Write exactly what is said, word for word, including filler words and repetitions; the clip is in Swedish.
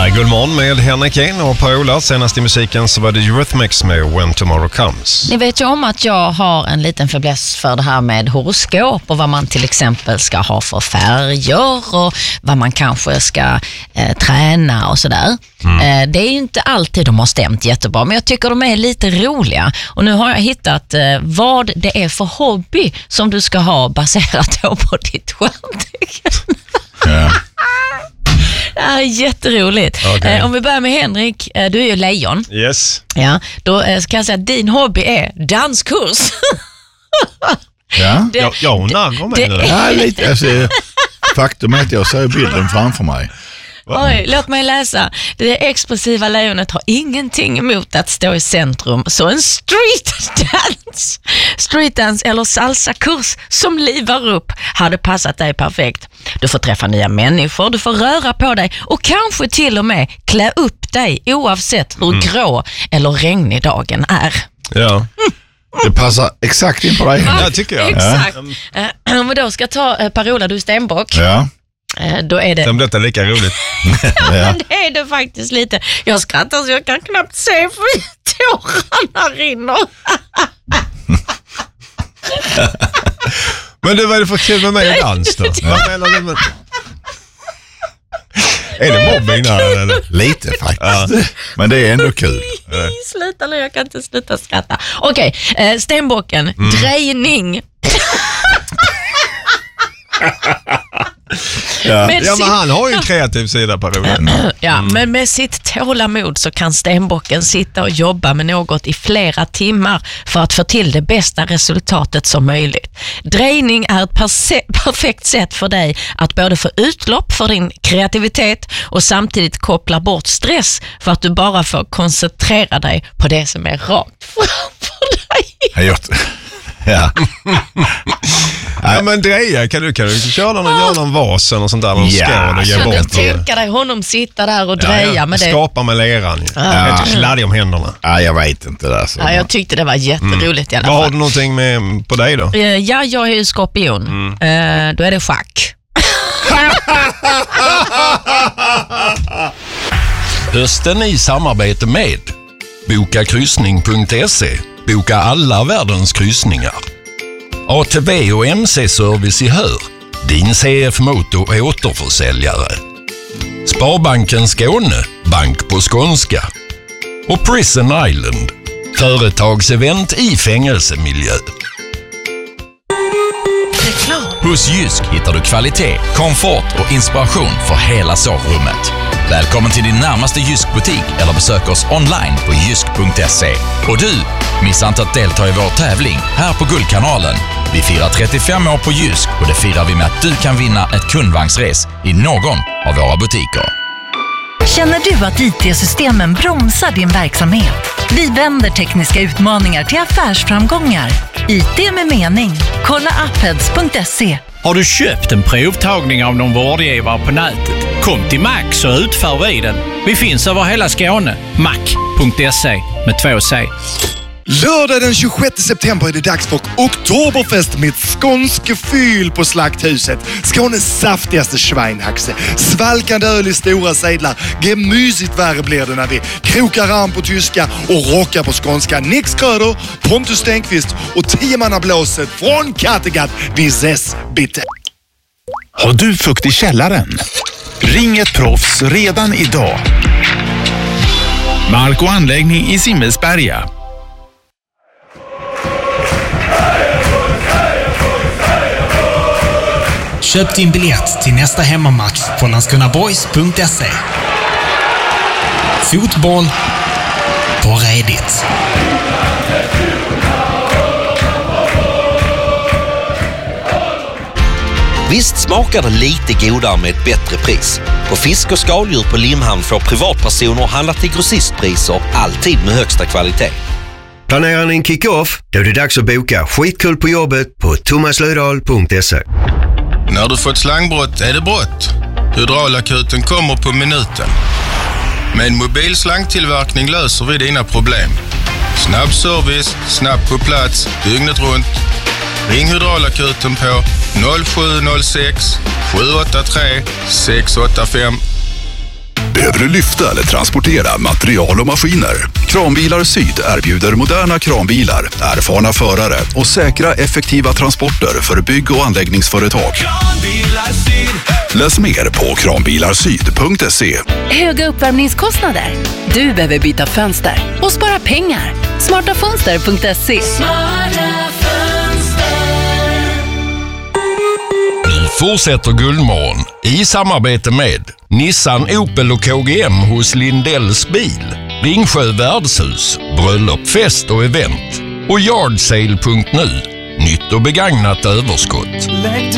Här är Gullmorgon med Henrik Ehn och Per-Ola. Senast i musiken så var det Eurythmics med When Tomorrow Comes. Ni vet ju om att jag har en liten fäbless för det här med horoskop och vad man till exempel ska ha för färger och vad man kanske ska eh, träna och sådär. Mm. Eh, det är ju inte alltid de har stämt jättebra, men jag tycker de är lite roliga. Och nu har jag hittat eh, vad det är för hobby som du ska ha baserat på ditt stjärntecken. Ja. Det är jätteroligt. Okay. Eh, om vi börjar med Henrik, eh, du är ju lejon. Yes. Ja, då eh, kan jag säga att din hobby är danskurs. Ja, det, jag, jag naggar mig nu. Ja, lite. Jag ser, faktum är att jag ser bilden framför mig. Oj, låt mig läsa. Det expressiva lejonet har ingenting emot att stå i centrum. Så en street dance, street dance eller salsa-kurs som livar upp hade passat dig perfekt. Du får träffa nya människor, du får röra på dig och kanske till och med klä upp dig oavsett hur mm. grå eller regnig dagen är. Ja. Mm. Det passar exakt in på dig. Ja, tycker jag. Exakt. Ja. Om vi då ska ta uh, Per-Ola, du är stenbock. Ja. Då är det... Den blir lika roligt. Ja. Det är det faktiskt lite. Jag skrattar så jag kan knappt se för tårarna rinner. Men det var det för kul med mig i dans då? Med... Är det mobbing där eller? Lite faktiskt. Ja. Men det är ändå kul. Sluta nu, jag kan inte sluta skratta. Okej, okay, stenbocken. Mm. Drejning. Ja. Men, ja, men han har ju en kreativ sida på det. Ja, mm. men med sitt tålamod så kan stenbocken sitta och jobba med något i flera timmar för att få till det bästa resultatet som möjligt. Drejning är ett perse- perfekt sätt för dig att både få utlopp för din kreativitet och samtidigt koppla bort stress för att du bara får koncentrera dig på det som är rakt framför dig. Jag har gjort det. Ja. Ja, men dreja, kan du, kan du köra någon, ah. göra någon vas eller sånt där, någon ja, skål och ge bort. Jag tänker dig honom sitta där och dreja ja, ja. med det. Skapa med leran. Ja. Ja. Kladdig om händerna. Ja, jag vet inte det. Så. Ja, jag tyckte det var jätteroligt mm. i alla fall. Vad har du någonting med på dig då? Ja, jag är ju skorpion. Mm. Uh, då är det schack. Hösten i samarbete med boka kryssning punkt se. Boka alla världens kryssningar. A T V och M C-service i Hör. Din C F Moto är återförsäljare. Sparbanken Skåne. Bank på skånska. Och Prison Island. Företagsevent i fängelsemiljö. Hos Jysk hittar du kvalitet, komfort och inspiration för hela sovrummet. Välkommen till din närmaste Jysk-butik eller besök oss online på jysk punkt se. Och du, missa inte att delta i vår tävling här på Guldkanalen. Vi firar trettiofem år på Jysk och det firar vi med att du kan vinna ett kundvagnsres i någon av våra butiker. Känner du att I T-systemen bromsar din verksamhet? Vi vänder tekniska utmaningar till affärsframgångar. I T med mening. Kolla appheads punkt se. Har du köpt en provtagning av någon vårdgivare på nätet? Kom till Mac så utför vi den. Vi finns över hela Skåne. Mac punkt se med två C. Lördag den tjugosjätte september är det dags för Oktoberfest med skånske fyll på Slakthuset. Skånes saftigaste schweinhaxe. Svalkande öl i stora sedlar. Gemysigt värre blir det när vi krokar arm på tyska och rockar på skånska. Nix Kröder, Pontus Stenqvist och tiomannablåset från Kattegatt. Vi ses bitte. Har du fukt i källaren? Ring ett proffs redan idag. Mark och anläggning i Simmelsberga. Köp din biljett till nästa hemmamatch på landskrona boys punkt se. Fotboll på redigt. Visst smakar det lite godare med ett bättre pris. På fisk och skaldjur på Limhamn får privatpersoner handla till grossistpriser, alltid med högsta kvalitet. Planerar ni en kick-off? Då är det dags att boka skitkul på jobbet på thomas löfdahl punkt se. När du fått slangbrott är det brott. Hydraulakuten kommer på minuten. Med mobil slangtillverkning löser vi dina problem. Snabb service, snabbt på plats, dygnet runt. Ring Hydraulakuten på noll sju noll sex sju åtta tre sex åtta fem. Behöver du lyfta eller transportera material och maskiner? Kranbilar Syd erbjuder moderna kranbilar, erfarna förare och säkra effektiva transporter för bygg- och anläggningsföretag. Läs mer på kranbilarsyd punkt se. Höga uppvärmningskostnader? Du behöver byta fönster och spara pengar. smarta fönster punkt se. Nu fortsätter Guldmorgon i samarbete med Nissan, Opel och K G M hos Lindells bil, Ringsjö värdshus, bröllop, fest och event och yardsale punkt nu. Nytt och begagnat överskott.